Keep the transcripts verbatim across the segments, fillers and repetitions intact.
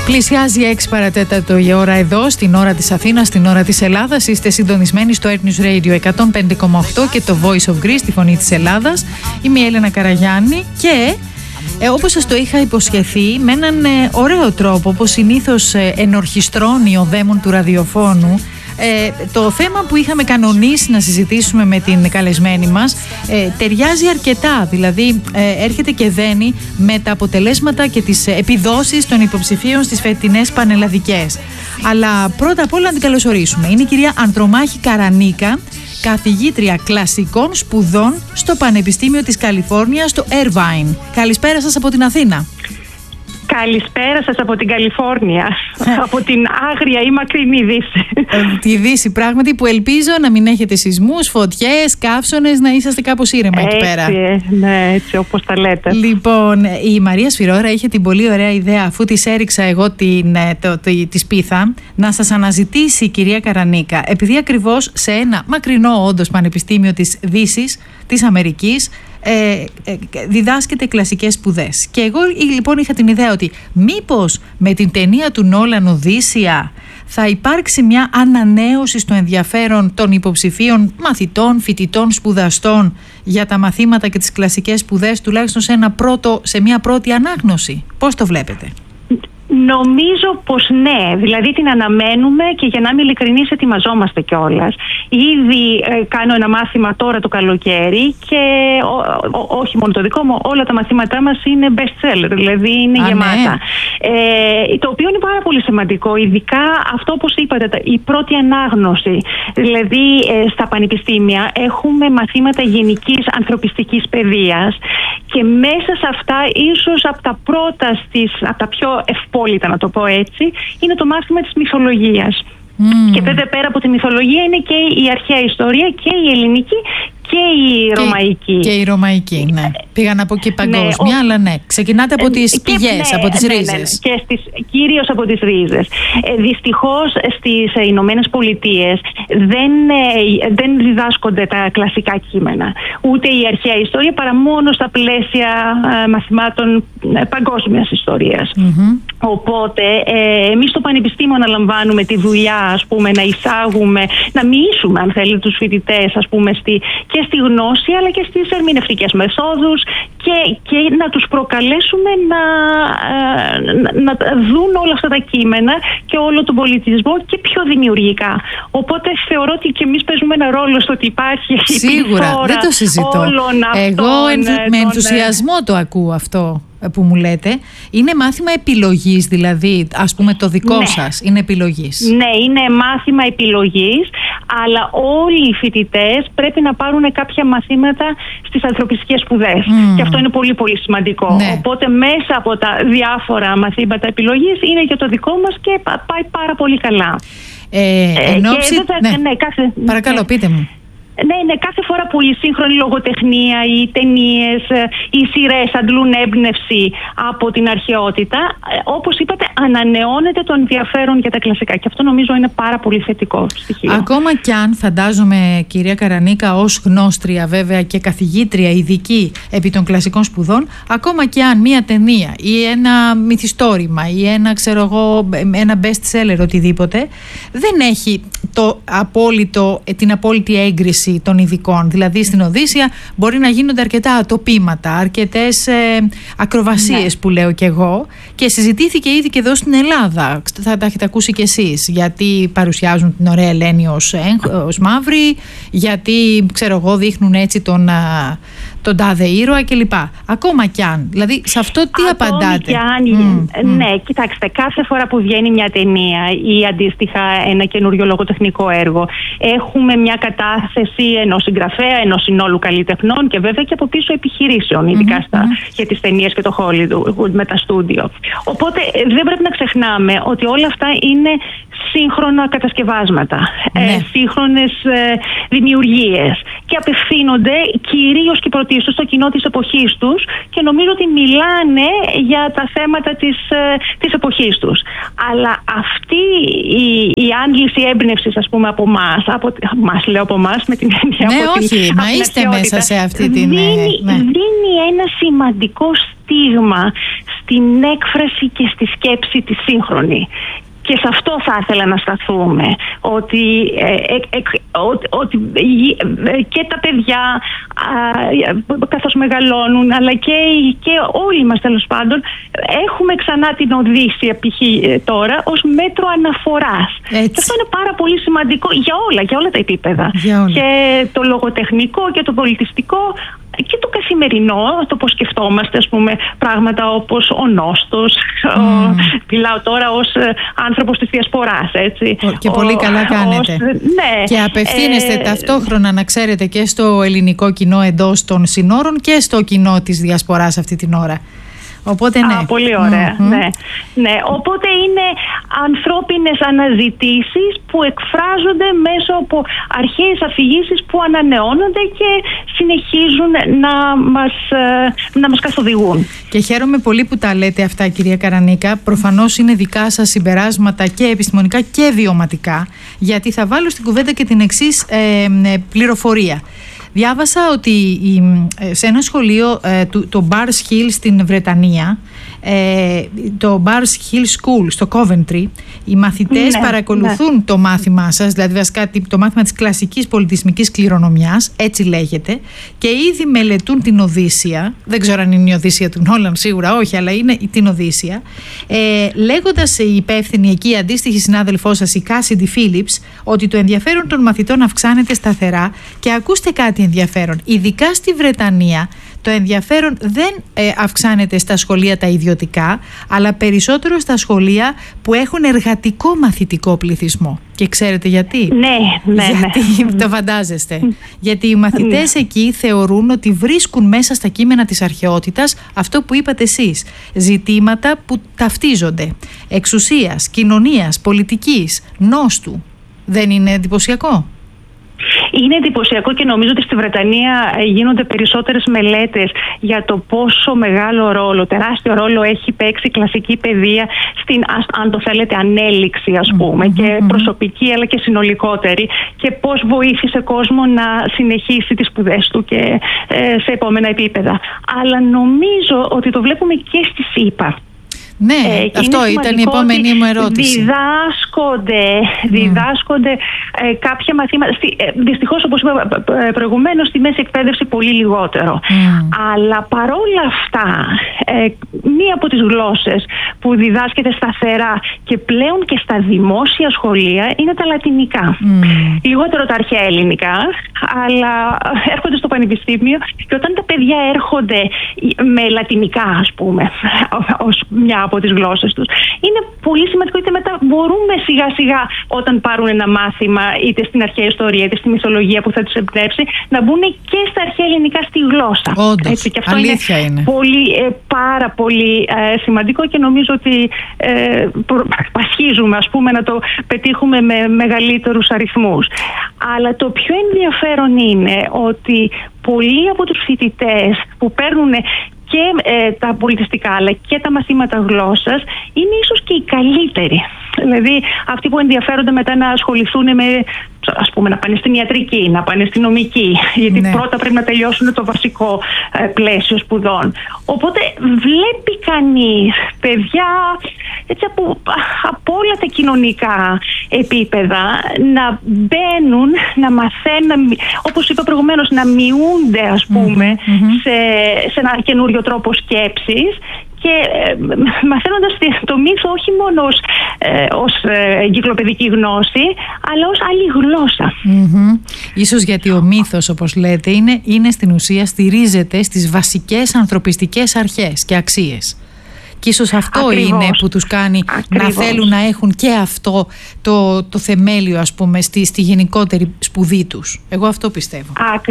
Πλησιάζει έξι παρατέταρτο η ώρα εδώ, στην ώρα της Αθήνας, στην ώρα της Ελλάδας. Είστε συντονισμένοι στο Earth News Radio εκατόν πέντε κόμμα οκτώ και το Voice of Greece, τη φωνή της Ελλάδας. Είμαι η Έλενα Καραγιάννη και ε, όπως σας το είχα υποσχεθεί, με έναν ε, ωραίο τρόπο, όπως συνήθως ε, ενορχιστρώνει ο δαίμον του ραδιοφώνου, Ε, το θέμα που είχαμε κανονίσει να συζητήσουμε με την καλεσμένη μας ε, ταιριάζει αρκετά, δηλαδή ε, έρχεται και δένει με τα αποτελέσματα και τις επιδόσεις των υποψηφίων στις φετινές πανελλαδικές. Αλλά πρώτα απ' όλα να την καλωσορίσουμε. Είναι η κυρία Ανδρομάχη Καρανίκα, καθηγήτρια κλασικών σπουδών στο Πανεπιστήμιο της Καλιφόρνιας, στο Irvine. Καλησπέρα σας από την Αθήνα. Καλησπέρα σας από την Καλιφόρνια, από την άγρια ή μακρινή Δύση. Τη Δύση πράγματι, που ελπίζω να μην έχετε σεισμούς, φωτιές, καύσονες, να είσαστε κάπως ήρεμα εκεί πέρα. Έτσι, ναι, έτσι όπως τα λέτε. Λοιπόν, η Μαρία Σφυρώρα είχε την πολύ ωραία ιδέα, αφού της έριξα εγώ την, το, το, τη σπίθα, να σας αναζητήσει η κυρία Καρανίκα, επειδή ακριβώς σε ένα μακρινό όντως πανεπιστήμιο της Δύσης, της Αμερικής, Ε, ε, διδάσκεται κλασικές σπουδές. Και εγώ λοιπόν είχα την ιδέα ότι μήπως με την ταινία του Νόλαν Οδύσσεια θα υπάρξει μια ανανέωση στο ενδιαφέρον των υποψηφίων μαθητών, φοιτητών, σπουδαστών για τα μαθήματα και τις κλασικές σπουδές, τουλάχιστον σε, ένα πρώτο, σε μια πρώτη ανάγνωση. Πώς το βλέπετε? Νομίζω πως ναι, δηλαδή την αναμένουμε και για να είμαι ειλικρινής ετοιμαζόμαστε κιόλας. Ήδη ε, κάνω ένα μάθημα τώρα το καλοκαίρι και ό, ό, όχι μόνο το δικό μου, όλα τα μαθήματά μας είναι best seller, δηλαδή είναι Α, γεμάτα. Ναι. Ε, το οποίο είναι πάρα πολύ σημαντικό, ειδικά αυτό όπως είπατε, η πρώτη ανάγνωση. Δηλαδή ε, στα πανεπιστήμια έχουμε μαθήματα γενικής ανθρωπιστικής παιδείας και μέσα σε αυτά ίσως από τα πρώτα στις, από τα πιο ευπόλυτα να το πω έτσι, είναι το μάθημα της μυθολογίας. Mm. Και βέβαια πέρα από τη μυθολογία είναι και η αρχαία ιστορία και η ελληνική και η και, ρωμαϊκή. Και η ρωμαϊκή, ναι. Πήγα να πω και παγκόσμια, ναι, ο... αλλά ναι. Ξεκινάτε από τις και, πηγές, ναι, από τις ναι, ρίζες. Ναι, ναι. Και στις, κυρίως από τις ρίζες. Ε, δυστυχώς στις ε, Ηνωμένες Πολιτείες δεν, ε, δεν διδάσκονται τα κλασικά κείμενα. Ούτε η αρχαία ιστορία, παρά μόνο στα πλαίσια ε, μαθημάτων ε, παγκόσμιας ιστορίας. Mm-hmm. Οπότε ε, εμείς στο Πανεπιστήμιο αναλαμβάνουμε τη δουλειά, ας πούμε, να εισάγουμε, να μοιήσουμε αν θέλετε τους φοιτητές, ας πούμε, στη, και στη γνώση αλλά και στις ερμηνευτικές μεθόδους και, και να τους προκαλέσουμε να, να, να δουν όλα αυτά τα κείμενα και όλο τον πολιτισμό και πιο δημιουργικά. Οπότε θεωρώ ότι και εμείς παίζουμε ένα ρόλο στο ότι υπάρχει σίγουρα, δεν το συζητώ. Εγώ ενθου, με ενθουσιασμό το ακούω αυτό που μου λέτε. Είναι μάθημα επιλογής, δηλαδή, ας πούμε το δικό ναι. σας είναι επιλογής. Ναι, είναι μάθημα επιλογής, αλλά όλοι οι φοιτητές πρέπει να πάρουν κάποια μαθήματα στις ανθρωπιστικές σπουδές. Mm. Και αυτό είναι πολύ πολύ σημαντικό. Ναι. Οπότε μέσα από τα διάφορα μαθήματα επιλογής είναι και το δικό μας και πάει πάρα πολύ καλά. Ε, ε, ενόψη... και βέβαια, ναι. Ναι, κάθε... Παρακαλώ, ναι. πείτε μου. Ναι, ναι, κάθε φορά που η σύγχρονη λογοτεχνία, οι ταινίες, οι σειρές αντλούν έμπνευση από την αρχαιότητα, όπως είπατε, ανανεώνεται το ενδιαφέρον για τα κλασικά. Και αυτό νομίζω είναι πάρα πολύ θετικό στοιχείο. Ακόμα κι αν φαντάζομαι, κυρία Καρανίκα, ως γνώστρια βέβαια και καθηγήτρια ειδική επί των κλασικών σπουδών, ακόμα κι αν μία ταινία ή ένα μυθιστόρημα ή ένα, ξέρω εγώ, ένα best seller, οτιδήποτε, δεν έχει το απόλυτο, την απόλυτη έγκριση των ειδικών. Δηλαδή στην Οδύσσεια μπορεί να γίνονται αρκετά ατοπήματα, αρκετές ε, ακροβασίες, ναι, που λέω κι εγώ, και συζητήθηκε ήδη και εδώ στην Ελλάδα. Θα τα έχετε ακούσει κι εσείς, γιατί παρουσιάζουν την ωραία Ελένη ως, ως μαύρη, γιατί ξέρω εγώ δείχνουν έτσι τον, τον τάδε ήρωα κλπ. Ακόμα κι αν, δηλαδή σε αυτό τι Ακόμη απαντάτε? Κι αν, mm, ναι, mm. κοιτάξτε, κάθε φορά που βγαίνει μια ταινία ή αντίστοιχα ένα καινούριο λογοτεχνικό έργο, έχουμε μια κατάθεση ενός συγγραφέα, ενός συνόλου καλλιτεχνών και βέβαια και από πίσω επιχειρήσεων, ειδικά mm-hmm. στα, για τις ταινίες και το Hollywood με τα στούντιο. Οπότε δεν πρέπει να ξεχνάμε ότι όλα αυτά είναι σύγχρονα κατασκευάσματα, ναι. ε, σύγχρονες ε, δημιουργίες και απευθύνονται κυρίως και πρωτίστως στο κοινό της εποχής τους και νομίζω ότι μιλάνε για τα θέματα της, ε, της εποχής τους. Αλλά αυτή η, η άντληση έμπνευσης, ας πούμε, από εμάς, από μας λέω από εμάς με την έννοια ναι, από όχι, την μα είστε μέσα σε αυτή την... Δίνει, ναι. δίνει ένα σημαντικό στίγμα στην έκφραση και στη σκέψη τη σύγχρονη. Και σε αυτό θα ήθελα να σταθούμε, ότι, ε, ε, ε, ότι, ότι ε, και τα παιδιά ε, καθώς μεγαλώνουν, αλλά και, και όλοι μας τέλος πάντων, έχουμε ξανά την Οδύσσεια π.χ. τώρα ως μέτρο αναφοράς. Έτσι. Και αυτό είναι πάρα πολύ σημαντικό για όλα, για όλα τα επίπεδα. Όλα. Και το λογοτεχνικό και το πολιτιστικό και το καθημερινό, το πώς σκεφτόμαστε, ας πούμε, πράγματα όπως ο νόστος, mm. ο, μιλάω τώρα ως ε, άνθρωπος της διασποράς, έτσι. Και ο, πολύ καλά κάνετε. ως, ναι. Και απευθύνεστε ε, ταυτόχρονα, να ξέρετε, και στο ελληνικό κοινό εντός των συνόρων και στο κοινό της διασποράς αυτή την ώρα. Οπότε ναι. Α, πολύ ωραία. Mm-hmm. Ναι. Ναι. Οπότε είναι ανθρώπινες αναζητήσεις που εκφράζονται μέσω από αρχαίες αφηγήσεις που ανανεώνονται και συνεχίζουν να μας, να μας καθοδηγούν. Και χαίρομαι πολύ που τα λέτε αυτά, κυρία Καρανίκα. Προφανώς είναι δικά σας συμπεράσματα και επιστημονικά και βιωματικά, γιατί θα βάλω στην κουβέντα και την εξής ε, πληροφορία. Διάβασα ότι σε ένα σχολείο, το Bars Hill στην Βρετανία, το Bars Hill School στο Coventry, οι μαθητές ναι, παρακολουθούν ναι. το μάθημά σας, δηλαδή βασικά το μάθημα της κλασικής πολιτισμικής κληρονομιάς, έτσι λέγεται, και ήδη μελετούν την Οδύσσεια. Δεν ξέρω αν είναι η Οδύσσεια του Νόλαν, σίγουρα όχι, αλλά είναι την Οδύσσεια. Ε, λέγοντας η υπεύθυνη εκεί, η αντίστοιχη συνάδελφός σας, η Cassidy Phillips, ότι το ενδιαφέρον των μαθητών αυξάνεται σταθερά. Και ακούστε κάτι ενδιαφέρον, ειδικά στη Βρετανία το ενδιαφέρον δεν ε, αυξάνεται στα σχολεία τα ιδιωτικά, αλλά περισσότερο στα σχολεία που έχουν εργατικό μαθητικό πληθυσμό. Και ξέρετε γιατί? Ναι, ναι, γιατί, ναι. Το φαντάζεστε. Γιατί οι μαθητές ναι. εκεί θεωρούν ότι βρίσκουν μέσα στα κείμενα της αρχαιότητας αυτό που είπατε εσείς. Ζητήματα που ταυτίζονται. Εξουσίας, κοινωνίας, πολιτικής, νόστου. Δεν είναι εντυπωσιακό? Είναι εντυπωσιακό και νομίζω ότι στη Βρετανία γίνονται περισσότερες μελέτες για το πόσο μεγάλο ρόλο, τεράστιο ρόλο έχει παίξει η κλασική παιδεία στην, αν το θέλετε, ανέλυξη, ας πούμε, mm-hmm. και προσωπική αλλά και συνολικότερη, και πώς βοήθησε κόσμο να συνεχίσει τις σπουδές του και ε, σε επόμενα επίπεδα. Αλλά νομίζω ότι το βλέπουμε και στη ΣΥΠΑ. Ναι, ε, αυτό ήταν η επόμενη μου ερώτηση. Διδάσκονται, διδάσκονται mm. ε, κάποια μαθήματα. Στη, ε, δυστυχώς, όπως είπα ε, προηγουμένως, στη μέση εκπαίδευση πολύ λιγότερο. Mm. Αλλά παρόλα αυτά, ε, μία από τις γλώσσες που διδάσκεται σταθερά και πλέον και στα δημόσια σχολεία είναι τα λατινικά. Mm. Λιγότερο τα αρχαία ελληνικά, αλλά έρχονται στο πανεπιστήμιο και όταν τα παιδιά έρχονται με λατινικά, ας πούμε, ως μια από τις γλώσσες τους, είναι πολύ σημαντικό, γιατί μετά μπορούμε σιγά σιγά, όταν πάρουν ένα μάθημα είτε στην αρχαία ιστορία είτε στη μυθολογία που θα τους εμπνεύσει, να μπουν και στα αρχαία ελληνικά στη γλώσσα. Όντως, έτσι, και αυτό αλήθεια είναι, είναι. Πολύ, ε, πάρα πολύ ε, σημαντικό και νομίζω ότι ε, πασχίζουμε, ας πούμε, να το πετύχουμε με μεγαλύτερους αριθμούς. Αλλά το πιο ενδιαφέρον είναι ότι πολλοί από τους φοιτητές που παίρνουν και ε, τα πολιτιστικά αλλά και τα μαθήματα γλώσσας είναι ίσως και οι καλύτεροι. Δηλαδή αυτοί που ενδιαφέρονται μετά να ασχοληθούν με, ας πούμε, να πάνε στην ιατρική, να πάνε στην νομική, γιατί ναι. πρώτα πρέπει να τελειώσουν το βασικό ε, πλαίσιο σπουδών. Οπότε βλέπει κανείς παιδιά έτσι, από, από όλα τα κοινωνικά επίπεδα να μπαίνουν, να μαθαίνουν, όπως είπα προηγουμένως, να μειούνται, ας πούμε, mm-hmm. σε, σε ένα καινούριο τρόπο σκέψης, και ε, μαθαίνοντας το μύθο όχι μόνο ως, ε, ως ε, εγκυκλοπαιδική γνώση, αλλά ως άλλη γλώσσα. Mm-hmm. Ίσως γιατί ο μύθος, όπως λέτε, είναι, είναι στην ουσία στηρίζεται στις βασικές ανθρωπιστικές αρχές και αξίες. Και ίσως αυτό Ακριβώς. είναι που τους κάνει Ακριβώς. να θέλουν να έχουν και αυτό το, το θεμέλιο, ας πούμε, στη, στη γενικότερη σπουδή τους. Εγώ αυτό πιστεύω. Ακ...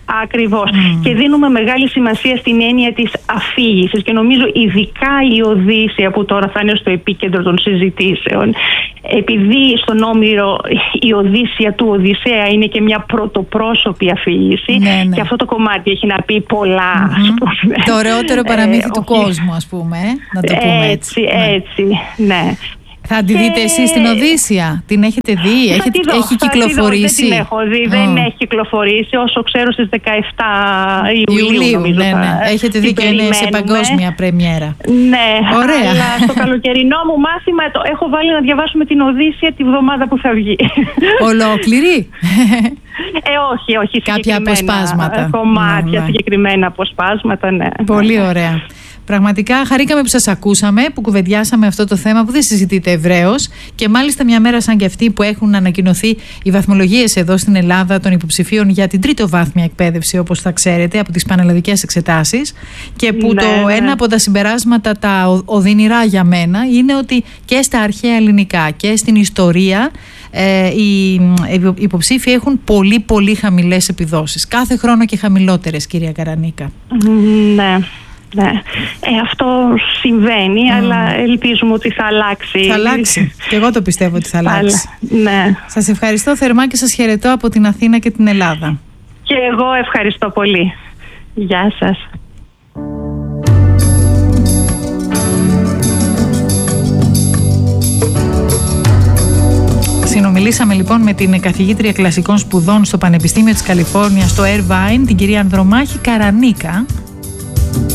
Ακριβώς. Mm. Και δίνουμε μεγάλη σημασία στην έννοια της αφήγησης και νομίζω ειδικά η Οδύσσεια που τώρα θα είναι στο επίκεντρο των συζητήσεων, επειδή στον Όμηρο η Οδύσσεια του Οδυσσέα είναι και μια πρωτοπρόσωπη αφήγηση, ναι, ναι. και αυτό το κομμάτι έχει να πει πολλά. Mm-hmm. Ας πούμε. Το ωραιότερο παραμύθι ε, του όχι. κόσμου, ας πούμε, να το πούμε έτσι. Έτσι, έτσι, ναι. Θα τη δείτε και... εσείς την Οδύσσεια, την έχετε δει, έχετε, δω, έχει κυκλοφορήσει? Δω, δεν την έχω δει, oh. δεν έχει κυκλοφορήσει, όσο ξέρω στις δεκαεφτά Ιουλίου, Ιουλίου νομίζω, ναι, ναι. Έχετε δει και είναι σε παγκόσμια πρεμιέρα. Ναι, ωραία. Αλλά στο καλοκαιρινό μου μάθημα το έχω βάλει να διαβάσουμε την Οδύσσεια τη βδομάδα που θα βγει. Ολόκληρη? Ε, όχι, όχι. Κάποια αποσπάσματα. Κομμάτια, ναι, ναι. συγκεκριμένα αποσπάσματα, ναι. Πολύ ωραία. Πραγματικά χαρήκαμε που σας ακούσαμε, που κουβεντιάσαμε αυτό το θέμα που δεν συζητείται ευρέως και μάλιστα μια μέρα σαν και αυτή που έχουν ανακοινωθεί οι βαθμολογίες εδώ στην Ελλάδα των υποψηφίων για την τριτοβάθμια εκπαίδευση, όπως θα ξέρετε, από τις πανελλαδικές εξετάσεις, και που ναι, το ναι. ένα από τα συμπεράσματα τα οδυνηρά για μένα είναι ότι και στα αρχαία ελληνικά και στην ιστορία ε, οι υποψήφοι έχουν πολύ πολύ χαμηλές επιδόσεις, κάθε χρόνο και χαμηλότερες, κυρία Καρανίκα. Ναι. Ναι. Ε, αυτό συμβαίνει, mm. αλλά ελπίζουμε ότι θα αλλάξει. Θα αλλάξει. Και εγώ το πιστεύω ότι θα αλλάξει. Ναι. Σας ευχαριστώ θερμά και σας χαιρετώ από την Αθήνα και την Ελλάδα. Και εγώ ευχαριστώ πολύ. Γεια σας. Συνομιλήσαμε λοιπόν με την καθηγήτρια κλασικών σπουδών στο Πανεπιστήμιο της Καλιφόρνιας, στο Irvine, την κυρία Ανδρομάχη Καρανίκα.